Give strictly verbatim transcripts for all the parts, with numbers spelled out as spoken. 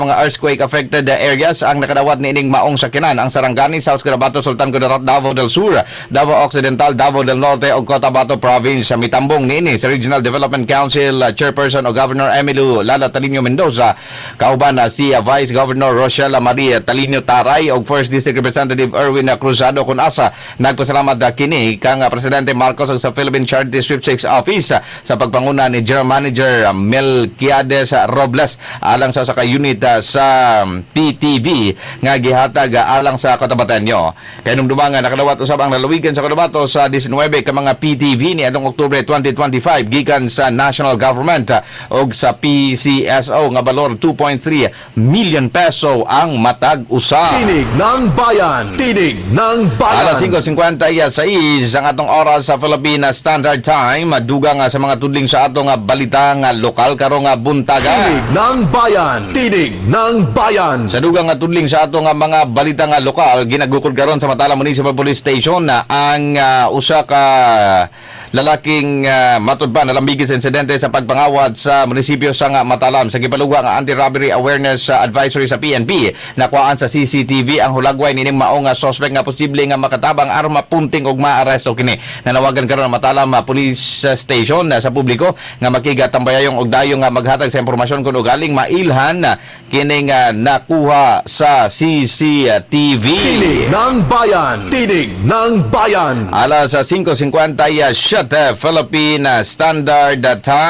mga earthquake-affected areas ang nakadawat ni ining maong sakyanan ang Sarangani, South Cotabato, Sultan Kudarat, Davao del Sur, Davao Occidental, Davao del Norte o Cotabato Province. Sa mitambong niini sa Regional Development Council Chairperson o Governor Emilio Lala Talino Mendoza, kauban na si Vice Governor Rochelle Maria Talino Taray o First District Representative Erwin Cruzado kun asa nagpasalamat na kini kang Presidente Marcos ug sa Philippine Charity Sweepstakes Office sa pagpanguna ni General Manager Melquiades Robles alang sa usa ka unit sa P T V nga gihatag alang sa Cotabateño. Kay nung dumanga nakadawat usab ang lalawigan sa Cotabato sa labing ka mga P T V ni adtong Oktubre twenty twenty-five gikan sa national government og sa P C S O nga balor two point three million peso ang matag usa. Tinig ng Bayan. Tinig ng Bayan. Alas five fifty-six ang atong oras sa Philippine Standard Time. Duga nga sa mga tudling sa atong balita nga lokal karong buntaga. Tinig ng Bayan. Tinig ng Bayan. Sa dugang nga tudling sa ato nga mga balita nga lokal, ginagukod karon sa Matala Municipal Police Station na ang uh, usa ka lalaking uh, matudban nalambigin sa insidente sa pagpangawat sa munisipyo sa nga Matalam. Sa gipaluwa nga Anti-Robbery Awareness uh, Advisory sa P N P, nakuhaan sa C C T V ang hulagway nining maong nga suspect nga posible nga makatabang arma punting og maaresto kini. Nanawagan karon ang Matalam uh, Police Station uh, sa publiko nga makigatambayayong og dayon nga maghatag sa impormasyon kung ugaling mailhan uh, kining uh, nakuha sa C C T V. Tinig ng Bayan. Tinig ng Bayan. Alas five fifty Philippine Standard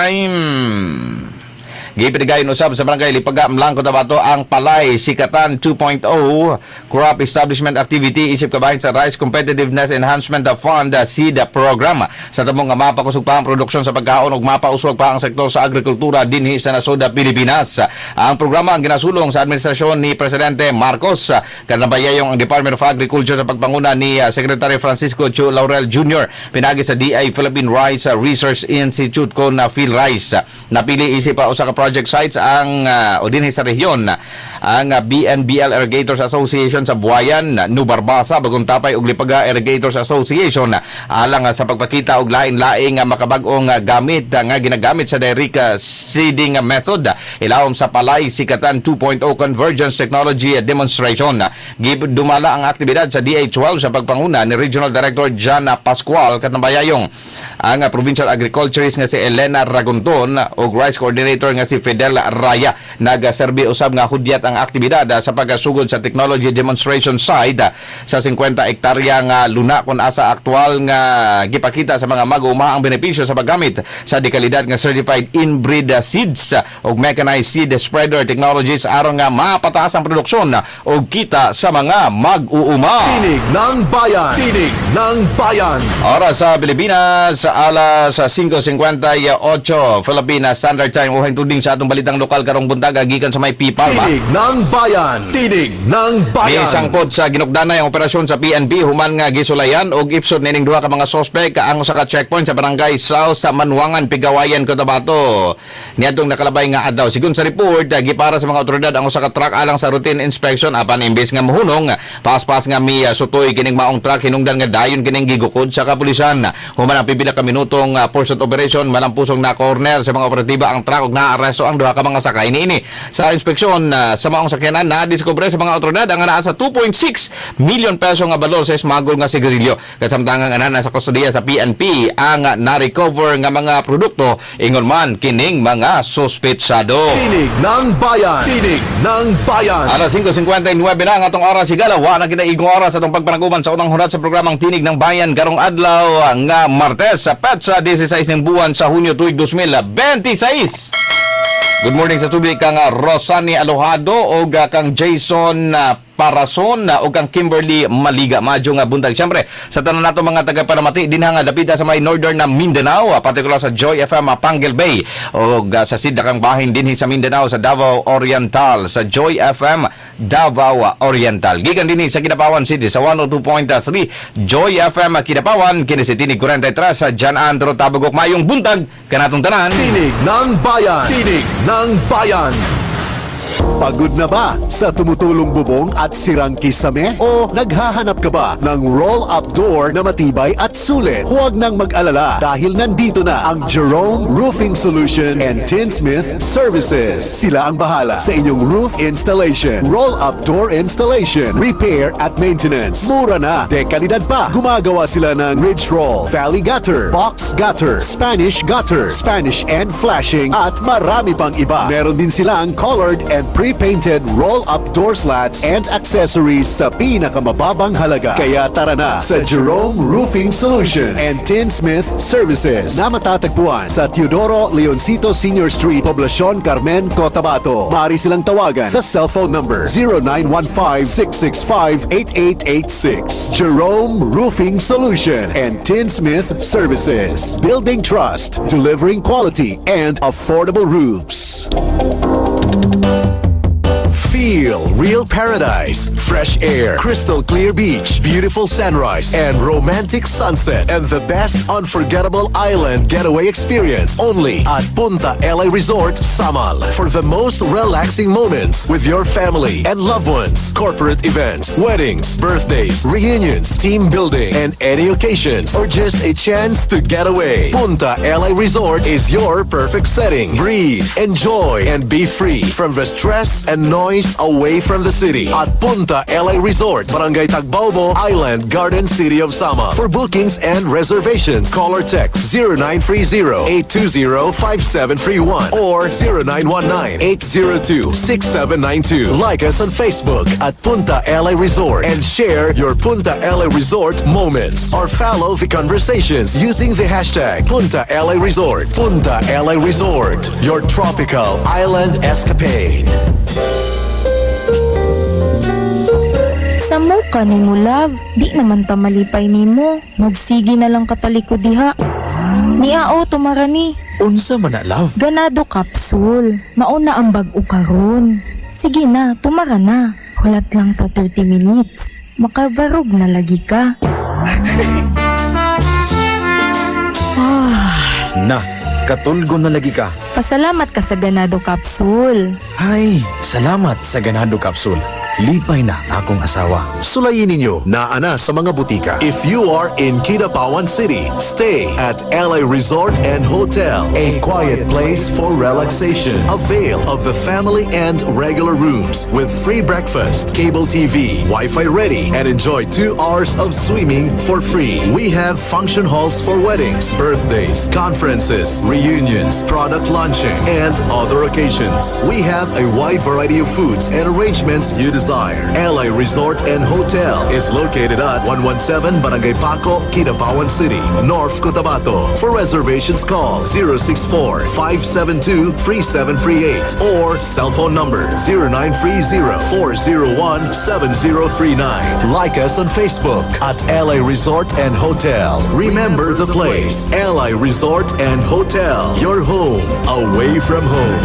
Time. Gipidigayon usab sa Barangay Lipaga, Mlangco, Cotabato ang Palay Sikatan two point oh Crop Establishment Activity isip kabahin sa Rice Competitiveness Enhancement Fund S E E D Program. Sa tamong nga mapakusog pa ang produksyon sa pagkaon ug mapauswag pa ang sektor sa agrikultura dinhi sa nasod Pilipinas. Ang programa ang ginasulong sa administrasyon ni Presidente Marcos. Kanabayayong ang Department of Agriculture sa pagpanguna ni Secretary Francisco Chu Laurel Junior Pinagi sa D I Philippine Rice Research Institute kon na PhilRice. Napili isip pa usa ka project sites ang uh, o dinhi sa rehiyon ang uh, B N B L Irrigators Association sa Buayan, Nubarbasa, Bagong Tapay ug Lipaga Irrigators Association alang uh, sa pagpakita og lain-laing uh, makabag-ong uh, gamit uh, nga ginagamit sa direct uh, seeding uh, method ilawom sa Palay Sikatan two point oh Convergence Technology Demonstration. Dumala ang aktibidad sa D A twelve sa pagpanguna ni Regional Director John Pascual katambayayong ang uh, Provincial Agriculturist nga si Elena Ragonton ug Rice Coordinator nga si Fidel Raya. Nagaserbi usab nga hudyat ang aktibidad uh, sa pagasugod sa technology demonstration site uh, sa fifty hektarya nga luna kun asa aktual nga gipakita sa mga mag-uuma ang benepisyo sa paggamit sa dekalidad nga certified inbreed uh, seeds uh, ug mechanized seed spreader technologies aron nga mapataas ang produksyon uh, ug kita sa mga mag-uuma. Tinig ng Bayan. Tinig ng Bayan. Oras sa Pilipinas alas five fifty-eight Philippine Standard Time. Uhay tuding sa atong balitang lokal karong buntaga gikan sa may P Palma. Tinig ng Bayan. Tinig ng Bayan. Misangpod sa ginugdanay ang operasyon sa P N P human nga gisulayan og ipsod nining duha ka mga suspect ang usa ka checkpoint sa Barangay South sa Manuangan, Pigawayan, Cotabato. Niadtong nakalabay nga adlaw. Sigon sa report, gipara sa mga otoridad ang usa ka truck alang sa routine inspection apan imbes nga mohunong paspas nga mi uh, sutoy kining maong truck hinungdan nga dayon kining gigukod sa kapulisan. Human ang pipila ka minutong uh, pursuit operation malampusong na corner sa mga operatiba ang truck ug naaresto ang duha ka mga sakay niini. Sa inspeksyon uh, sa maong sakyanan na diskubre sa mga otoridad ang anaa sa two point six million peso nga balor sa smuggle nga sigarilyo. Kasamtangang anana sa kustodiya sa P N P ang uh, na-recover nga mga produkto ingon man kining mga suspetsado. Tinig ng Bayan. Tinig ng Bayan. Alas five fifty-nine na ang atong oras sigala wa na kita igong oras atong pagpanaguban sa unang hunat sa programang Tinig ng Bayan karong adlaw nga Martes sa petsa sixteen ng buwan sa Hunyo tuig twenty twenty-six. Good morning sa tubig kang Rosani Alojado o kang Jason Parason o kang Kimberly Maliga. Madyo nga buntag. Siyempre, sa tanan nato mga taga-Panamati, din nga dapita sa may northern na Mindanao, particular sa Joy F M Panguil Bay o sa Sida kang bahin din sa Mindanao sa Davao Oriental, sa Joy F M Davao Oriental. Gikan din sa Kidapawan City sa one oh two point three Joy F M Kidapawan, kini si Tinig forty-three sa Jan Andro Tabagok. Mayong buntag kanatong tanan. Tinig ng Bayan. Tinig ng Bayan. Pagod na ba sa tumutulong bubong at sirang kisame? O naghahanap ka ba ng roll-up door na matibay at sulit? Huwag nang mag-alala dahil nandito na ang Jerome Roofing Solution and Tinsmith Services. Sila ang bahala sa inyong roof installation, roll-up door installation, repair at maintenance. Mura na, dekalidad pa. Gumagawa sila ng ridge roll, valley gutter, box gutter, Spanish gutter, Spanish and flashing at marami pang iba. Meron din silang colored and pre-painted roll-up door slats and accessories sa pinakamababang halaga. Kaya tara na sa Jerome Roofing Solution and Tinsmith Services na matatagpuan sa Teodoro Leoncito Senior Street, Poblacion Carmen, Cotabato. Maaari silang tawagan sa cellphone number zero nine one five, six six five, eight eight eight six. Jerome Roofing Solution and Tinsmith Services. Building trust, delivering quality and affordable roofs. Feel real paradise, fresh air, crystal clear beach, beautiful sunrise, and romantic sunset, and the best unforgettable island getaway experience only at Punta L A Resort, Samal. For the most relaxing moments with your family and loved ones, corporate events, weddings, birthdays, reunions, team building, and any occasions, or just a chance to get away. Punta L A Resort is your perfect setting. Breathe, enjoy, and be free from the stress and noise away from the city at Punta L A Resort, Barangay Tagbaobo, Island Garden City of Sama. For bookings and reservations, call or text zero nine three zero, eight two zero, five seven three one or zero nine one nine, eight zero two, six seven nine two. Like us on Facebook at Punta L A Resort and share your Punta L A Resort moments or follow the conversations using the hashtag Punta L A Resort. Punta L A Resort, your tropical island escapade. Sa mo ka ni mo, love. Di naman ta malipay ni mo. Magsigi na lang katalikod diha. Niao tumarani. Unsa man na, love? Ganado capsule. Mauna ang bag-o karon. Sige na, tumara na. Hulat lang ta thirty minutes. Makabarog na lagi ka. Na, katulgo na lagi ka. Pasalamat ka sa Ganado capsule. Ay, salamat sa Ganado Capsule. Lipay na akong asawa. Sulayin ninyo na ana sa mga butika. If you are in Kidapawan City, stay at L A Resort and Hotel, a quiet place for relaxation. Avail of the family and regular rooms with free breakfast, cable T V, Wi-Fi ready, and enjoy two hours of swimming for free. We have function halls for weddings, birthdays, conferences, reunions, product launching, and other occasions. We have a wide variety of foods and arrangements you desire. L A Resort and Hotel is located at one seventeen Barangay Paco, Kidapawan City, North Cotabato. For reservations, call zero six four, five seven two, three seven three eight or cell phone number zero nine three zero, four zero one, seven zero three nine. Like us on Facebook at L A Resort and Hotel. Remember the place, L A Resort and Hotel. Your home away from home.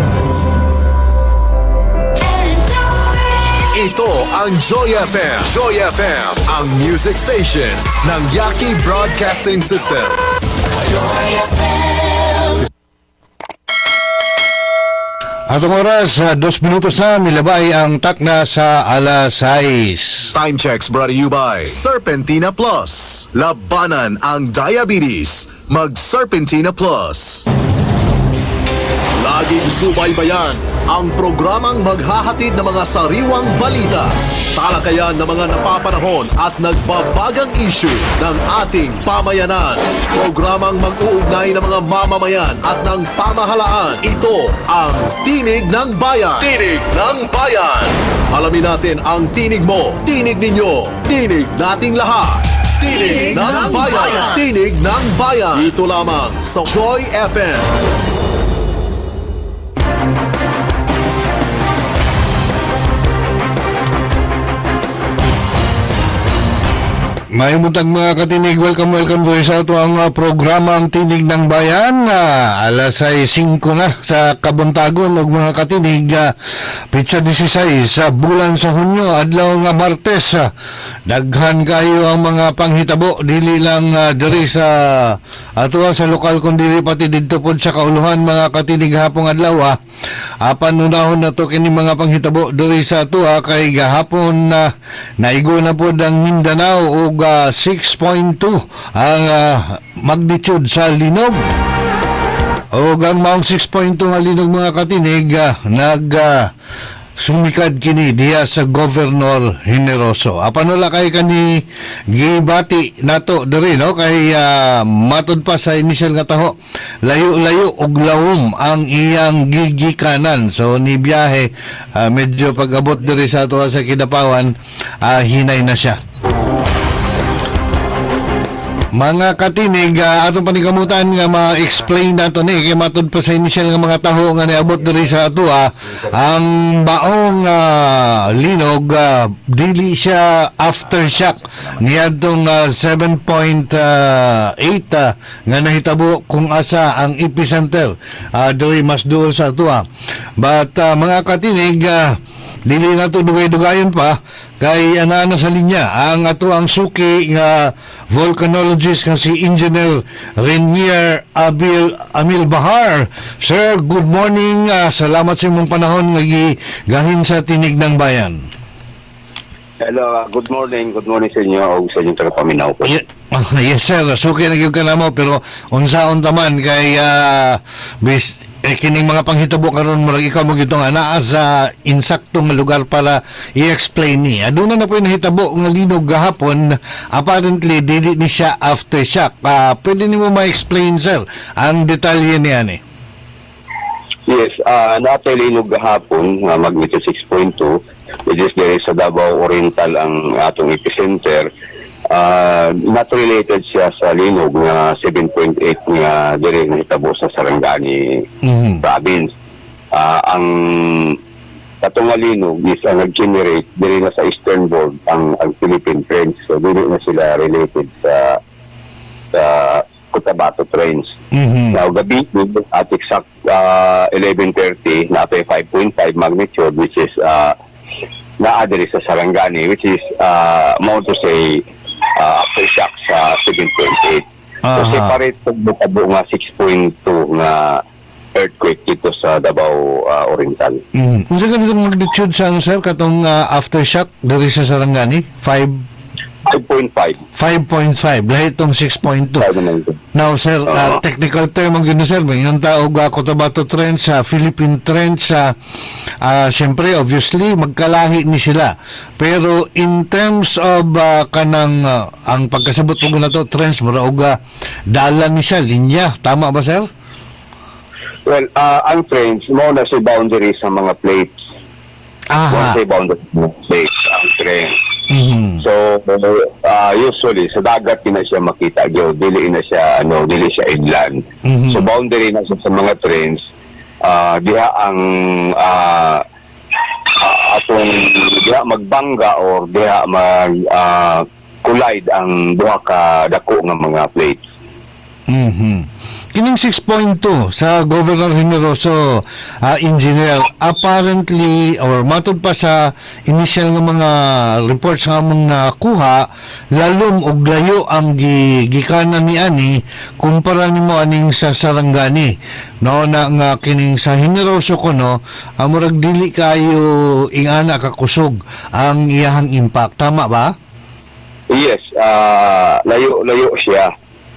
Ito ang Joy F M. Joy F M, ang music station ng Yaki Broadcasting System. Atong oras, uh, dos minutos na, milabay ang takna sa alas sais. Time checks brought to you by Serpentina Plus. Labanan ang diabetes. Mag Serpentina Plus. Laging subaybayan ang programang maghahatid ng mga sariwang balita, talakayan ng mga napapanahon at nagbabagang issue ng ating pamayanan. Programang mag-uugnay ng mga mamamayan at ng pamahalaan. Ito ang Tinig ng Bayan. Tinig ng Bayan. Alamin natin ang tinig mo, tinig ninyo, tinig nating lahat. Tinig, ng, ng bayan. bayan. Tinig ng Bayan. Ito lamang sa Joy F M. May mutag mga katinig, welcome, welcome to sa ito ang uh, programang Tinig ng Bayan. Uh, alas ay singko na sa Kabuntagon og mga katinig. Uh, Pitsa disisay sa bulan sa Hunyo, adlaw nga Martes. Uh, daghan kayo ang mga panghitabo, dili lang uh, diri sa ato uh, sa lokal kundi pati didto pod sa kauluhan mga katinig hapong adlaw. Uh, apan unahon na to kini mga panghitabo diri sa ato uh, kay gahapon na uh, naigo na pod ang Mindanao og uh, six point two ang uh, magnitude sa linog. O ang Mount six point two nga linog mga katinig uh, nag uh, sumikad kini diya sa Governor Generoso. Apan wala kay kani gibati nato diri no kay uh, matud pa sa initial nga taho. Layo-layo og lawom ang iyang gigikanan. So ni biyahe uh, medyo pag-abot diri sa ato sa Kidapawan uh, hinay na siya. Mga katinig, uh, atong panikamutan nga ma-explain nato ni kay matud pa sa initial nga mga taho nga niabot diri sa ato ah, ang baong uh, linog uh, dili siya aftershock niadtong uh, seven point eight uh, nga nahitabo kung asa ang epicenter uh, diri mas duol sa ato ah. But uh, mga katinig, uh, dili na to dugay-dugayon pa kay ana sa linya ang ato ang suki nga volcanologist nga si Engineer Renier Abil Amil Bahar. Sir, good morning. Uh, salamat sa imong panahon nga gahin sa Tinig ng Bayan. Hello, uh, good morning. Good morning sa inyo o sa inyong tagapaminaw po. Ye- yes sir, suki na gyud ka namo pero unsaon taman kay uh, bis eh, kining mga panghitabo karon murag ikaw mo gito nga naa sa insaktong lugar para i-explain ni. Aduna na po yung nahitabo nga linog gahapon, apparently dili ni siya aftershock. Uh, pwede nimo ma-explain sir ang detalye niya ni. Yes, uh, napalinog gahapon, uh, magnitude six point two, which is there sa Davao Oriental ang atong epicenter. Uh, not related siya sa linog na seven point eight nga dire nahitabo sa Sarangani Mm-hmm. province. Uh, ang katong nga linog is ang nag-generate dire na sa easternboard ang ang Philippine Trench. So dili na sila related sa sa Cotabato Trench. Mm-hmm. Now gabi at exact uh, eleven thirty na five point five magnitude, which is uh, naa dire sa Sarangani, which is uh, more to say uh, aftershock sa seven point eight. So Aha. separate pagbuka nga six point two nga earthquake dito sa Davao uh, Oriental. Mm. Unsa ka nitong magnitude sa ano sir katong uh, aftershock diri sa Sarangani? five five point five. five point five lahi itong six point two. Now sir, uh, Oo. technical term ang gino sir, may yung taog uh, Cotabato Trench sa Philippine Trench sa uh, siyempre obviously magkalahi ni sila. Pero in terms of uh, kanang uh, ang pagkasabot po na to trench mura og uh, dalan ni siya linya, tama ba sir? Well, uh, ang trench mo na sa boundary sa mga plates. Aha. Once sa boundary sa mga plates ang trench. Mhm. So uh, usually sa dagat na siya makita gyud, dili na siya ano, dili siya inland. Mhm. So boundary na siya sa mga trains, uh, diha ang uh, uh, atong diha magbangga or diha mag uh, collide ang duha ka dako nga mga plates. Mhm. Kining six point two sa Governor Generoso uh, engineer apparently or matud pa sa initial nga mga reports nga mga kuha lalom og layo ang gi, gikanan ni ani kumpara nimo aning sa Sarangani no na nga kining sa Generoso kuno uh, murag dili kayo ingana kakusog ang iyahang impact, tama ba? Yes, uh, layo layo siya.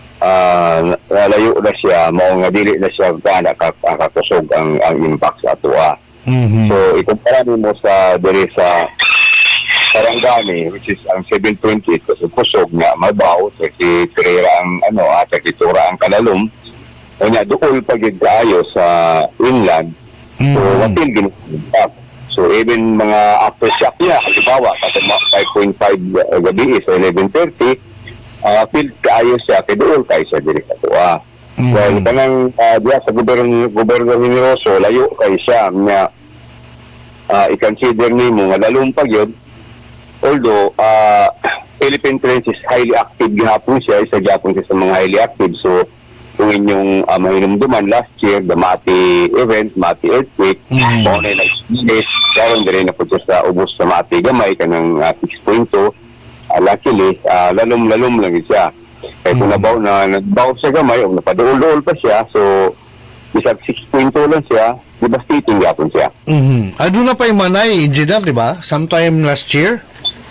Uh, layo na siya, mao nga dili na siya kana kakusog ang ang impact sa atua. Mhm. So ikumpara nimo sa diri sa Sarangani, which is ang seven point eight, kasi kusog nga mabaw, kasi tirera ang ano, at kitura ang kalalom. O nga, duol pagid kaayo sa inland. So Mhm. watil din impact. So even mga aftershock niya, halimbawa, katong five point five gabi sa eleven thirty, Uh, field kaayo siya, kay doon kayo siya diri sa tuwa. Mhm. Well, kanang uh, diya sa gobyerno gobyerno Generoso, layo kayo siya nga uh, i-consider nimo nga lalumpag yun. Although, uh, Philippine Trench is highly active gihapon siya, isa gihapon siya sa mga highly active. So, kung inyong uh, mahinumduman last year, the Mati event, Mati earthquake, mm-hmm. kung ano yung nag-split, karon din na po siya sa ubos sa Mati gamay, kanang uh, six point two. Uh, luckily, uh, lalom-lalom lang siya. Kaya kung mm-hmm. nabaw na, nagbaw siya gamay, o napaduol-duol pa siya, so, isang six point two lang siya, devastating gapon siya. Mm-hmm. Ado na pa yung Manay, engineer, di ba? Sometime last year?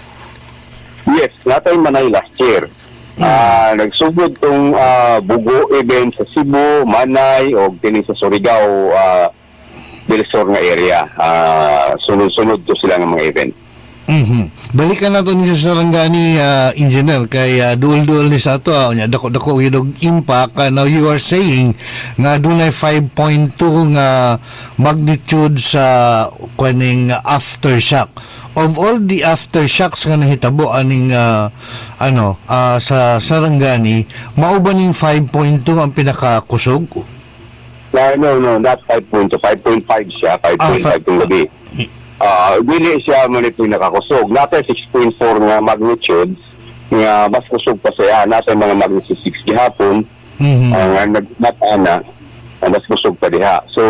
Yes, natay Manay last year. Mm. Uh, nagsugod tong uh, Bugo event sa Cebu, Manay, o kini sa Surigao, uh, Dilsor nga area. Uh, sunod-sunod to sila ng mga event. Mm-hmm. Balikan nato ni sa Sarangani, uh, engineer, kay uh, duol-duol ni sa ato, uh, dako-dako yung impact. Uh, now you are saying nga dunay five point two nga magnitude sa kaning aftershock. Of all the aftershocks nga nahitabo aning uh, ano uh, sa Sarangani, mao ba ning five point two ang pinakakusog? No, no, no, not five point two, five point five siya, five point five ah, itong gabi. Uh, dili siya man ito nakakusog. Nata six point four nga magnitude nga mas kusog pa siya. Nata mga magnitude six gihapon. Mm-hmm. Uh, nga nagmatana na mas kusog pa diha. So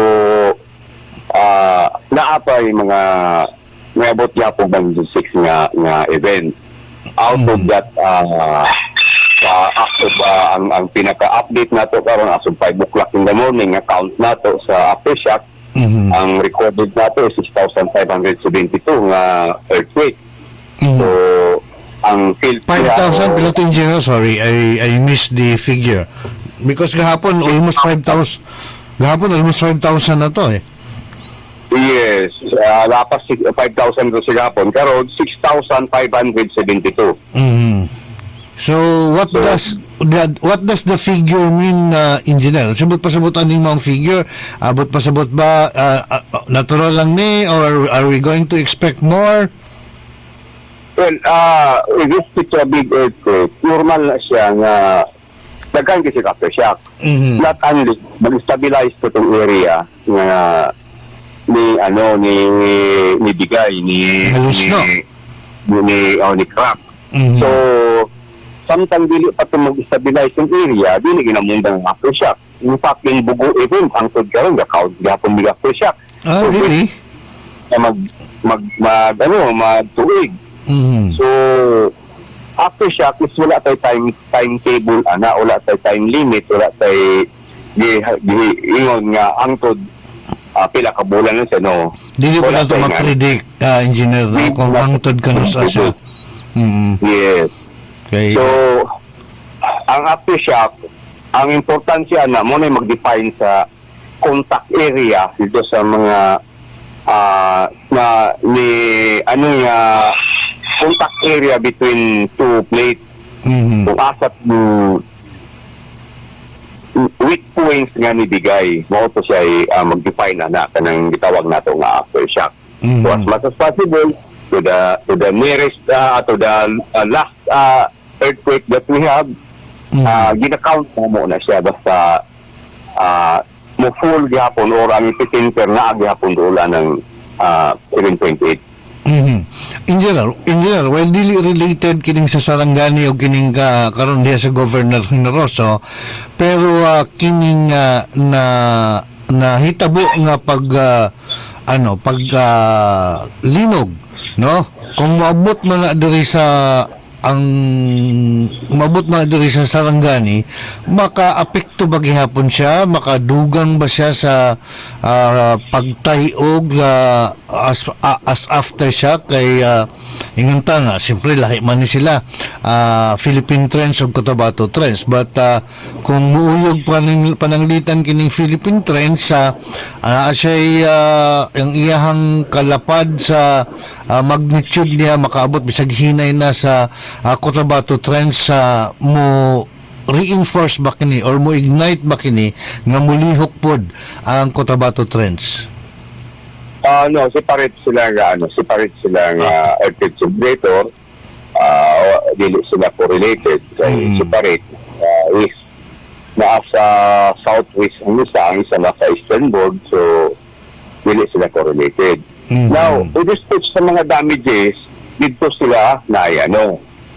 uh, naa pa yung mga naabot gihapon magnitude six nga nga event. Out mm-hmm. of that uh, uh, after uh, ang, ang pinaka-update nato karon as of five o'clock in the morning nga count nato sa aftershock. Mm-hmm. Ang recorded nato is six thousand five hundred seventy-two nga earthquake. Mm-hmm. So, ang field five thousand, Piloto Engineer, sorry, I I missed the figure. Because gahapon, almost five thousand. Gahapon, almost five thousand na to eh. Yes, uh, lapas five thousand to sa gahapon. Karon, six thousand five hundred seventy-two. Mm-hmm. So, what so, does that, what does the figure mean, uh, engineer? Sabot pasabot aning mga figure? Abot pasabot ba uh, uh, natural lang ni, or are we going to expect more? Well, uh, if it's a big earthquake, normal na siya nga daghan kasi aftershock. Mm-hmm. Not only mag-stabilize to itong area nga ni ano ni ni bigay ni Halos, ni, no? ni ni oh, ni crack. Mm-hmm. So samtang dili pa ito mag-stabilize yung area, dili ginamundang aftershock. In fact, yung Bugo event, ang tod karon ga-count gihapon mig aftershock. Oh, so, really? Mag, mag, mag, ano, mag-tuig. Mm-hmm. So, aftershock is wala tayo time, timetable, ana, wala tayo time limit, wala tayo ingon nga, ang tod, uh, pila ka bulan na siya, no? Dili pa na ito mag-predict, uh, engineer, no? Kung ang tod ka na sa siya. Mm-hmm. Yes. Okay. So, ang aftershock, ang importansya na mo na mag-define sa contact area dito sa mga uh, na ni ano nga contact area between two plates. Mm-hmm. Kung asat mo weak points nga ni bigay, mo to siya uh, mag-define na na kanang gitawag nato nga aftershock. Mm-hmm. So as much as possible to the to the nearest uh, to the uh, last uh, earthquake that we have, mm-hmm. uh, gina-count mo mo na siya basta uh, mo full gihapon or ang epicenter na gihapon doon ng uh, seven point eight. Mm-hmm. In general, in general, while dili related kining sa Sarangani o kining ka karon diha sa Governor Generoso, pero uh, kining uh, na nahitabo nga pag uh, ano pag uh, linog, no? Kung maabot man na diri sa ang umabot man diri sa Sarangani, maka-apekto ba gihapon siya, makadugang ba siya sa uh, pagtayog uh, as, uh, as aftershock kay uh, inganta nga, siyempre lahi man ni sila uh, Philippine Trench o Cotabato Trench, but uh, kung muuyog panang, pananglitan kining Philippine Trench sa uh, uh, siya uh, ang iyahang kalapad sa uh, magnitude niya makaabot bisag hinay na sa uh, Cotabato Trench sa uh, mo reinforce ba kini or mo ignite ba kini nga mulihok pod ang Cotabato Trench? Uh, no, separate sila nga, ano, separate sila nga earthquake generator. Uh, dili sila correlated. So, mm. separate. Uh, is nasa southwest ang isa, ang isa nasa easternboard. So, dili sila correlated. Mm-hmm. Now, with respect sa mga damages, dito sila na, ano,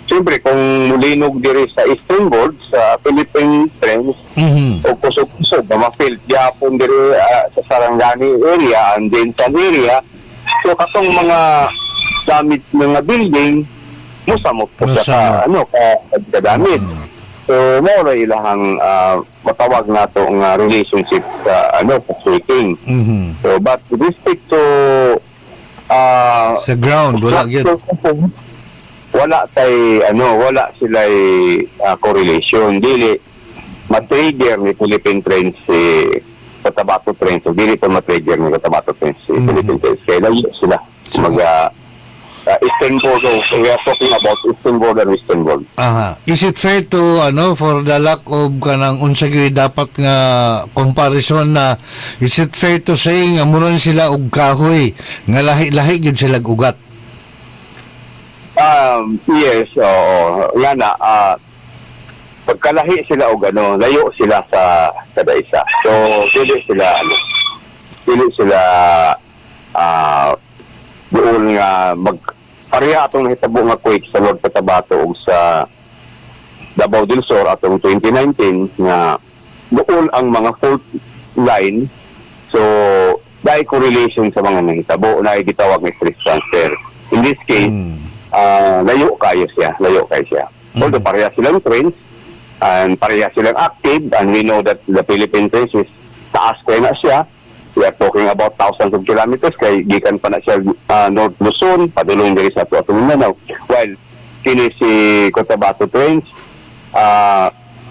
siyempre kung mulinog diri sa Eastern Board sa Philippine Trends Mhm. o kusog-kusog na ma-field yapon diri ah, sa Sarangani area and then sa area, so katong mga damit mga building musamot po siya ka Musamot. ano ka kadamit. So mo na ilahang ah, matawag nato nga relationship sa ano sa tweaking. Mhm. So but with respect to ah Sa ground, wala gyud. wala tay ano wala sila correlation dili ma-trigger ni Philippine Trends si Cotabato Trends, so dili pa ma-trigger ni Cotabato Trends si Mhm. Philippine Trends, kaya layo sila mag uh, uh, Eastern Border. So we are talking about Eastern Border and Western Border. Aha. Is it fair to ano for the lack of kanang unsa gyud dapat nga comparison na is it fair to say nga muron sila og kahoy nga lahi-lahi gyud sila og ugat? Um, yes, oo. Nga na, ah, pagkalahi sila o gano, layo sila sa kada isa. So, dili sila, ano, dili sila, ah, doon nga, mag, pareha atong nahitabo nga quake sa Lord Cotabato o sa Davao del Sur atong twenty nineteen nga doon ang mga fault line. So, dahil correlation sa mga nahitabo na gitawag na stress transfer. In this case, Mm. Ah, layo kayo siya, layo kayo siya. Although pareha silang trends and pareha silang active, and we know that the Philippine Trends is taas kaya na siya. We are talking about thousands of kilometers kay gikan pa na siya ah, North Luzon, padulong diri sa atong Mindanao. While kini si Cotabato Trends, ah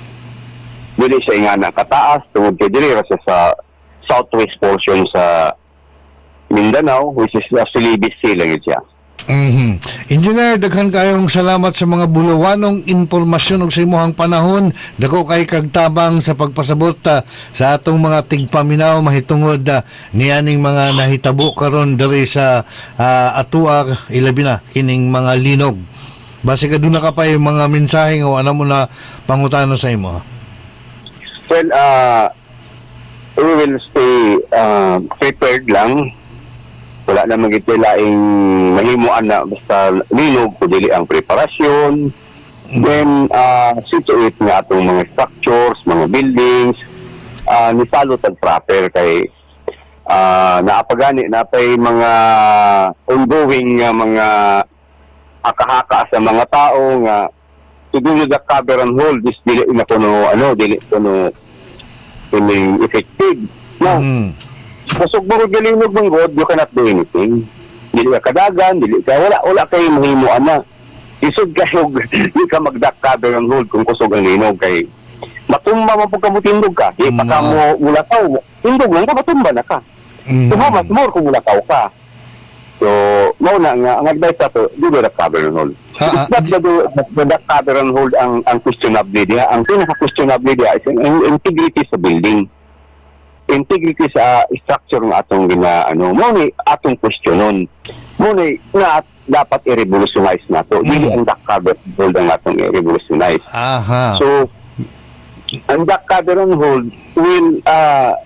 dili siya nga na kataas tungod kay diri ra siya sa southwest portion sa Mindanao, which is uh, Silibis Sea lang yun siya. Mhm. Engineer, daghan kayong salamat sa mga bulawanong impormasyon ug sa imong panahon. Dako kay kagtabang sa pagpasabot ah, sa atong mga tigpaminaw mahitungod uh, nianing mga nahitabo karon diri sa uh, atuar ilabi na kining mga linog. Base ka duna ka pa yung mga mensahe o ano mo na pangutana sa imo. Well, uh, we will stay uh, prepared lang. Wala na magitilaing mahimuan na basta linog o dili ang preparasyon. Then, uh, situate nga atong mga structures, mga buildings, uh, ni salot ang proper kay uh, naapagani na pa'y mga ongoing nga mga akahaka sa mga tao nga siguro the cover and hold is dili na kuno ano dili kuno feeling effective. No. Mhm. Kusog mo galinog mong god, you cannot do anything. Dili ka kadagan, dili ka, wala, wala kayo mahimuan na. Isod kayo, di ka mag-duck cover and hold kung kusog ang linog kay matumba mo pagka mo tindog ka. Di pa ka mo mulakaw, tindog lang ka, matumba na ka. Mhm. So, mas more kung mulakaw ka. So, mauna nga, ang advice sa to, do the cover and hold. Ah, ah, It's not the, the, the cover and hold ang, ang questionable diya. Ang pinaka-questionable diya is ang integrity sa building. Integrity sa structure ng atong gina ano mo ni atong questionon mo ni na dapat i-revolutionize nato Mm. dili ang duck cover and hold ang atong i-revolutionize. Aha. So ang duck cover and hold will uh,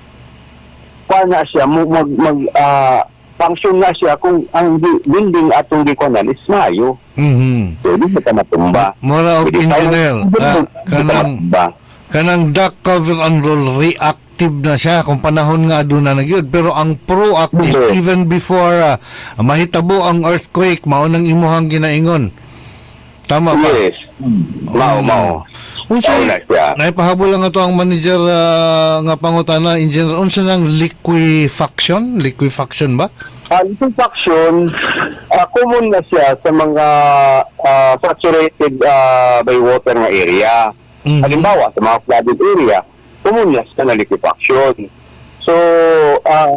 na siya mo mag, mag uh, function na siya kung ang di- building atong gikunan is mayo. Mhm. So di ka matumba. Mura og Pwede tayo- engineer, ah, Di ka kanang matumba. kanang duck cover and roll reactive na siya kung panahon nga aduna na gyud, pero ang proactive Mhm. even before ah, mahitabo ang earthquake mao nang imuhang ginaingon. Tama ba? Yes. Mao mao. Unsa Mao na siya. naipahabol lang ato ang manager ah, nga pangutana engineer unsa nang liquefaction? Liquefaction ba? Ang liquefaction, uh, common na siya sa mga ah, saturated ah, by water na area. Mhm. Halimbawa, sa mga flooded area, common na siya na liquefaction. So, ah,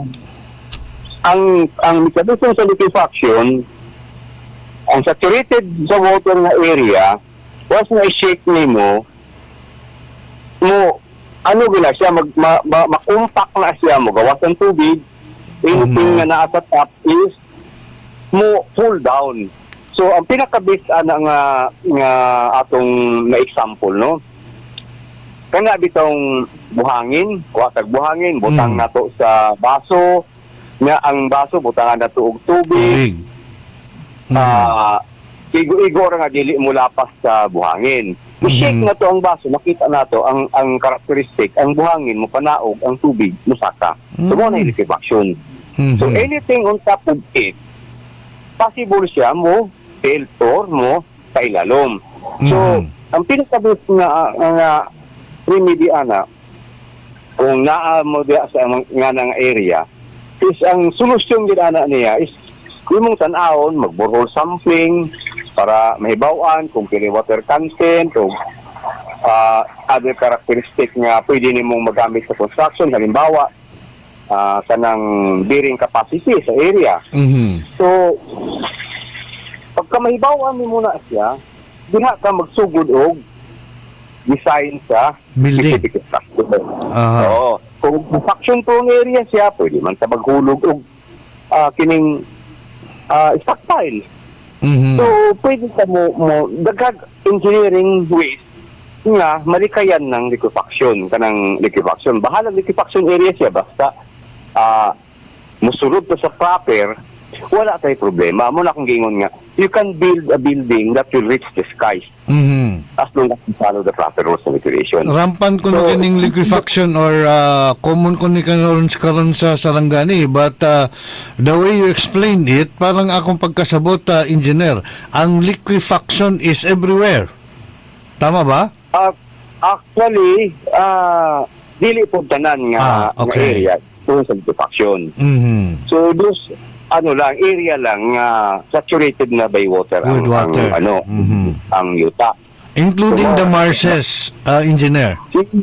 ang ang mekanismo sa liquefaction, ang saturated sa water na area, once na i-shake nimo, mo, ano gina siya, mag, ma, ma, makumpak na siya, mo gawas ng tubig, anything na naa sa top is mo pull down. So ang pinaka-base ana nga nga atong na example no. Kana bitong buhangin, wa tag buhangin, butang Mm. nato sa baso, nga ang baso butangan nato og tubig. Tubig. Mhm. Ah, igo-igo ra nga dili mo lapas sa buhangin. I-shake Mhm. na to ang baso, makita na to ang ang characteristic, ang buhangin mo panaog, ang tubig musaka. So mo na yung liquefaction. Mhm. So anything on top of it, possible siya mo filter mo sa ilalom. So Mhm. ang pinakabis nga nga remedy ana kung naa mo diya sa mga- nga nang area is ang solusyon gid ana niya is imong tan-awon mag-borehole sampling para mahibaw-an kung pili water content o ah, other characteristic nga pwede nimong magamit sa construction, halimbawa ah, kanang bearing capacity sa area. Mhm. So pagka mahibaw-an mo muna siya, diha ka magsugod og design sa Building. specific structure. Aha. Oo. Kung construction prone area siya, pwede man sa maghulog og ah, kining ah, stockpile. Mhm. So, pwede ka mo, mo dagag engineering ways nga malikayan ng liquefaction, kanang liquefaction. Bahala liquefaction area siya, basta ah musulod to sa proper, wala tayo problema. Mo na akong gingon nga, you can build a building that will reach the skies Mhm. as long as you follow the proper rules and regulations. Rampan ko na So, kining liquefaction or uh, common ko ni karon karon sa Sarangani, but uh, the way you explain it, parang akong pagkasabot, uh, engineer, ang liquefaction is everywhere. Tama ba? Ah, actually, ah dili po tanan nga, Ah, okay. nga area tungkol sa liquefaction. Mhm. So, those, ano lang, area lang nga saturated na by water ang, With water. ang ano, Mhm. ang yuta. Including the marshes, uh, engineer.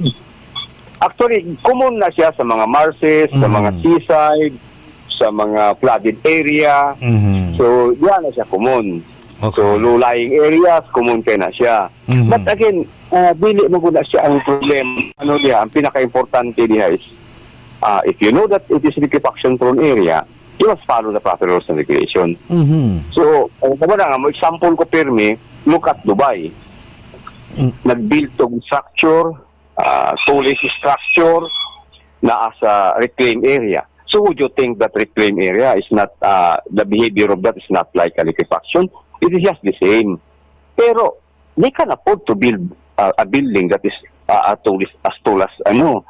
Actually, common na siya sa mga marshes, sa Mhm. mga seaside, sa mga flooded area. Mhm. So, yan na siya common. Okay. So, low-lying areas, common kay na siya. Mhm. But again, uh, dili mo guna siya ang problem. Ano diya, ang pinaka-importante diya is, uh, if you know that it is liquefaction-prone area, you must follow the proper rules and regulations. Mhm. So, ang uh, nga, mo example ko pirmi, look at Dubai. Mm. Nag-build tong structure, uh, tallest structure na as a reclaimed area. So would you think that reclaimed area is not, uh, the behavior of that is not like a liquefaction? It is just the same. Pero, they can afford to build uh, a building that is uh, as tall as, as tall as ano.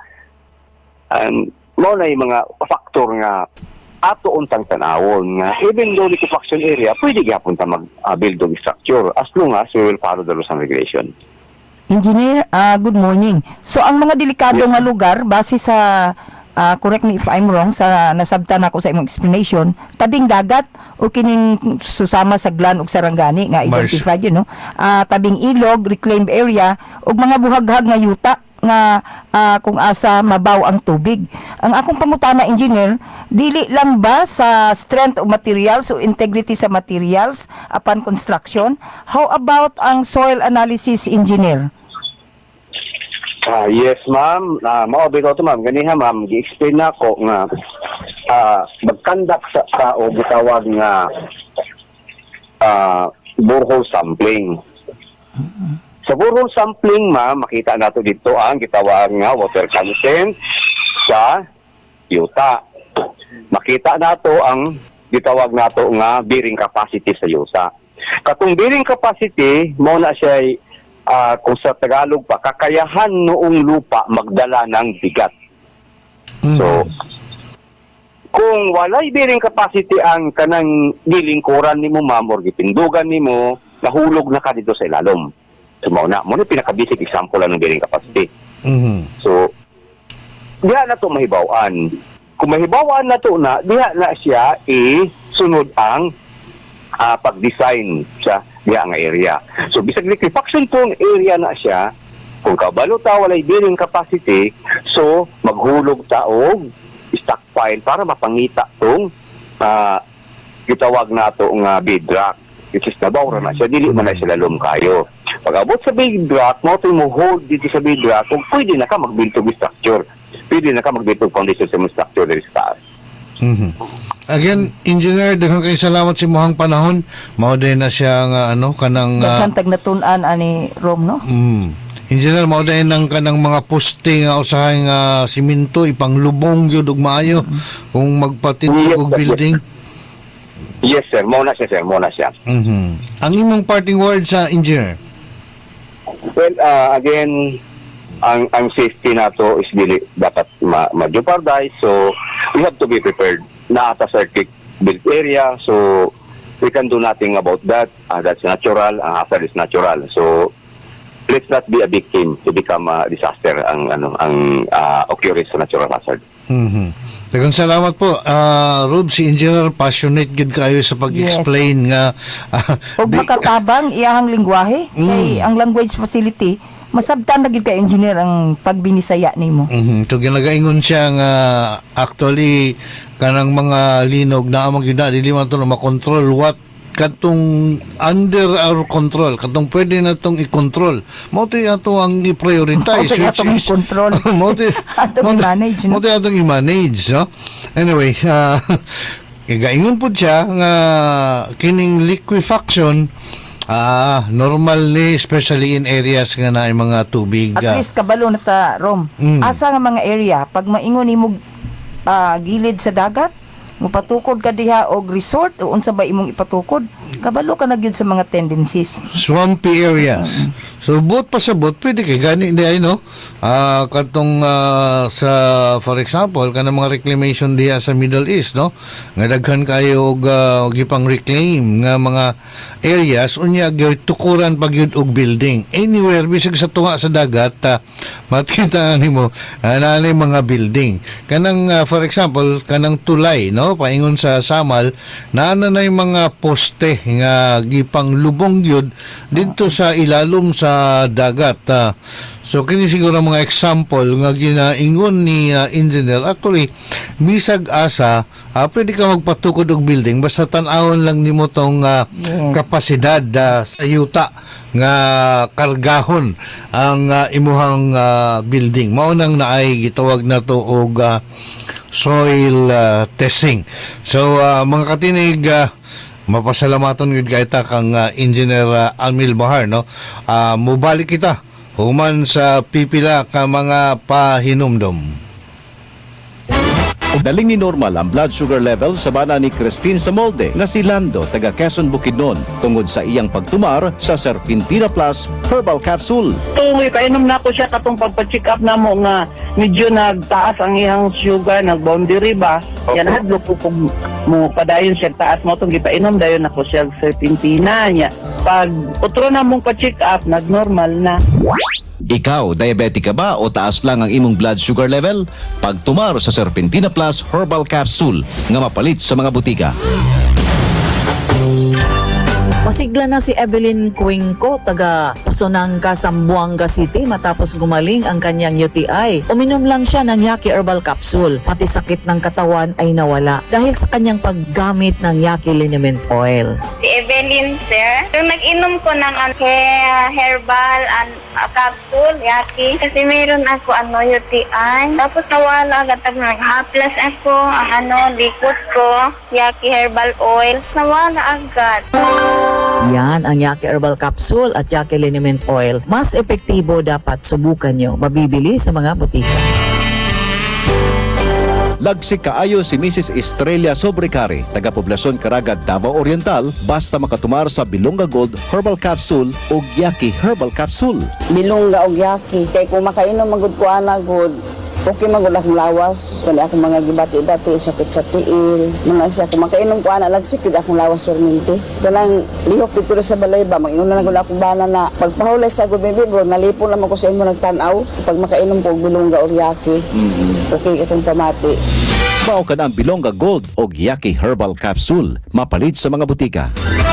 And, mo na yung mga factor nga ato untang tanawon nga even though liquefaction area, pwede gyapon ta mag-build uh, structure as long as we will follow the rules and regulations. Engineer, ah, good morning. So ang mga delikado nga lugar base sa ah, correct me if I'm wrong sa nasabtan ako sa imong explanation, tabing dagat o kining susama sa Glan ug Sarangani nga identified yun no. Ah, tabing ilog, reclaimed area ug mga buhaghag nga yuta nga ah, kung asa mabaw ang tubig. Ang akong pangutana, engineer, dili lang ba sa strength of materials o integrity sa materials upon construction? How about ang soil analysis, engineer? Ah, yes, ma'am. Ah, mao bitaw to, ma'am. Ganiha, ma'am, gi-explain nako nga ah mag-conduct sa tao gitawag nga ah borehole sampling. Sa borehole sampling, ma'am, makita nato dito ang gitawag nga water content sa yuta. Makita nato ang gitawag nato nga bearing capacity sa yuta. Katong bearing capacity, mao na siya Uh, kung sa Tagalog pa, kakayahan noong lupa magdala ng bigat. Mhm. So, kung walay bearing capacity ang kanang gilingkuran nimo, ma'am, or gipindugan nimo, nahulog na ka dito sa ilalom. So, mao na, mo na pinaka-basic example lang ng bearing capacity. Mhm. So, diha na to mahibawan. Kung mahibawan na to na, diha na siya isunod ang uh, pag-design sa diha nga area. So, bisag liquefaction prone area na siya, kung kabalo ta walay bearing capacity, so maghulog ta og stockpile para mapangita tong uh, gitawag nato nga bedrock, which is nabawra na siya, dili man na sila lalom kayo. Pag abot sa bedrock, mo to mo hold dito sa bedrock, kung pwede na ka mag-build og structure, pwede na ka mag-build og foundation sa mga structure diri sa taas. Mhm. Again, engineer, daghang kay salamat sa imong panahon. Mao din na siya nga ano kanang uh, Daghang tagnatun-an ani Rom, no? mm, engineer, mao din nang kanang mga poste nga usahay nga simento ipanglubong gyud og maayo kung magpatindog og building. Yes, sir. Muna siya, sir. Muna siya. Mhm. Ang imong parting word sa engineer? Well, uh, again, ang ang safety nato is dili dapat ma ma-jeopardize. So, we have to be prepared na at a circuit built area. So, we can do nothing about that. Uh, that's natural. Ang hazard is natural. So, let's not be a victim to become a disaster ang ano ang uh, occurrence sa natural hazard. Mhm. Daghang salamat po. Uh, Rob, si engineer passionate gid kayo sa pag-explain nga ah, Og di- makatabang iyahang lingwahe Mm. kay ang language facility masabtan na gid ka engineer ang pagbinisaya nimo. Mhm. So ginagaingon siya nga actually kanang mga linog na amang gina dili man to na makontrol what katong under our control katong pwede na tong i-control mo to ato ang i-prioritize Mao to atong i-control. mo to Atong i-manage, no? mo to atong i-manage no? Anyway uh, igaingon po siya nga kining liquefaction ah normal ni especially in areas nga na mga tubig At ah, least kabalo na ta Rom. Mm. Asa nga mga area pag maingon nimo ah, gilid sa dagat mupatukod ka diha og resort o unsa ba imong ipatukod kabalo ka na gyud sa mga tendencies. swampy areas. So boat pa sa boat pwede kay gani di ay no. Ah katong ah, sa for example kanang mga reclamation diha sa Middle East no. Nga daghan kayo og uh, gipang reclaim nga mga areas unya gyud tukuran pag gyud og building. Anywhere bisag sa tunga sa dagat uh, makita nimo uh, nanay mga building. Kanang ah, for example kanang tulay no paingon sa Samal na nanay mga poste nga gipang lubong gyud dito sa ilalom sa dagat. ah. So kini siguro mga example nga ginaingon ni ah, engineer actually bisag asa ah, pwede ka magpatukod og building basta tan-awon lang nimo tong ah, kapasidad ah, sa yuta nga kargahon ang ah, imuhang ah, building. Mao nang naay gitawag na to og ah, soil ah, testing. So ah, mga katinig ah, mapasalamatan gid kaita kang uh, engineer uh, Almil Bahar no. Uh, mubalik kita human sa pipila ka mga pahinumdom. Daling ni normal ang blood sugar level sa bana ni Christine Samolde nga si Lando taga Quezon Bukidnon tungod sa iyang pagtumar sa Serpentina Plus Herbal Capsule. Tungoy, kainom na ko siya katong pagpa-check up na mo nga medyo nagtaas ang iyang sugar, nag-boundary ba? Yan hadlo ko kung mo padayon siya taas mo itong gipainom, dayon ako siya Serpentina niya. Pag utro na mong pa-check up, nag-normal na. Ikaw, diabetic ka ba o taas lang ang imong blood sugar level? Pagtumar sa Serpentina Plus Herbal Capsule nga mapalit sa mga butika. Masigla na si Evelyn Cuenco, taga Pasonangka, Zamboanga City matapos gumaling ang kanyang U T I. Uminom lang siya ng Yaki Herbal Capsule. Pati sakit ng katawan ay nawala dahil sa kanyang paggamit ng Yaki Liniment Oil. Si Evelyn, sir, yung nag-inom ko ng uh, hair, herbal and uh, capsule, Yaki, kasi meron ako ano, U T I. Tapos nawala agad ang nag-haplas ako, ang ano, likod ko, Yaki Herbal Oil. Nawala agad. Yan ang Yaki Herbal Capsule at Yaki Liniment Oil. Mas epektibo, dapat subukan nyo. Mabibili sa mga butika. Lagsik kaayo si Missus Estrella Sobrecari, taga Poblacion Caraga, Davao Oriental, basta makatumar sa Bilonga Gold Herbal Capsule o Yaki Herbal Capsule. Bilongga og Yaki. Kay kung makainom magud ko ana good, okay magud akong lawas. Kani ako mga gibati-bati, sakit sa tiil. Mga siya kung makainom ko ana lagsik gid akong lawas surminti. Kanang lihok gid ko sa balay ba, mag-inom na gud akong bana na pagpahulay sa gud bibi bro, nalipon naman ko sa imo nagtan-aw. Pag makainom ko og Bilongga og Yaki. Mm-hmm. Okay itong pamati. Mao ka na ang Bilonga Gold o Yaki Herbal Capsule, mapalit sa mga butika.